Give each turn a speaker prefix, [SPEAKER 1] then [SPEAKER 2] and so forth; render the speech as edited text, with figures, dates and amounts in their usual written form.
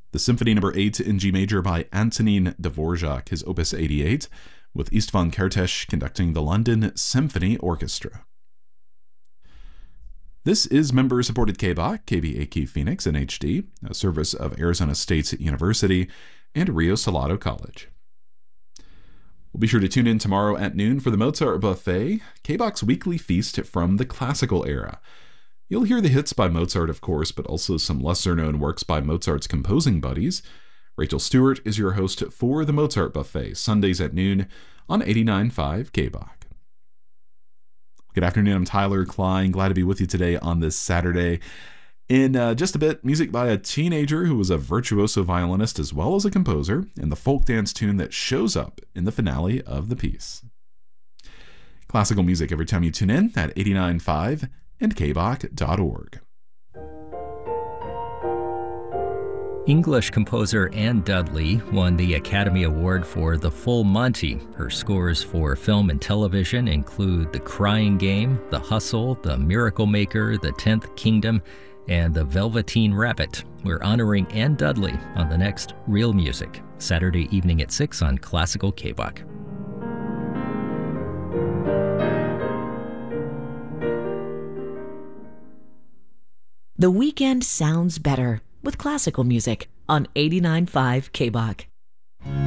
[SPEAKER 1] The Symphony No. 8 in G major by Antonin Dvorak, his Opus 88, with Istvan Kertész conducting the London Symphony Orchestra. This is member-supported KBOC, KBAQ Phoenix in HD, a service of Arizona State University and Rio Salado College. We'll be sure to tune in tomorrow at noon for the Mozart Buffet, KBOC's weekly feast from the classical era. You'll hear the hits by Mozart, of course, but also some lesser-known works by Mozart's composing buddies. Rachel Stewart is your host for the Mozart Buffet, Sundays at noon on 89.5 KBOC. Good afternoon, I'm Tyler Klein. Glad to be with you today on this Saturday. In just a bit, music by a teenager who was a virtuoso violinist as well as a composer, and the folk dance tune that shows up in the finale of the piece. Classical music every time you tune in at 89.5 and kbach.org.
[SPEAKER 2] English composer Anne Dudley won the Academy Award for The Full Monty. Her scores for film and television include The Crying Game, The Hustle, The Miracle Maker, The 10th Kingdom, and The Velveteen Rabbit. We're honoring Anne Dudley on the next Real Music, Saturday evening at 6 on Classical KBOC.
[SPEAKER 3] The weekend sounds better with classical music on 89.5 KBOC.